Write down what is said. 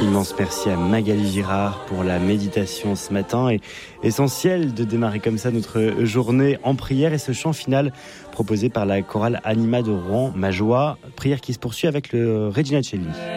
Immense merci à Magali Girard pour la méditation ce matin. Et essentiel de démarrer comme ça notre journée en prière et ce chant final proposé par la chorale Anima de Rouen, Ma Joie. Prière qui se poursuit avec le Regina Coeli.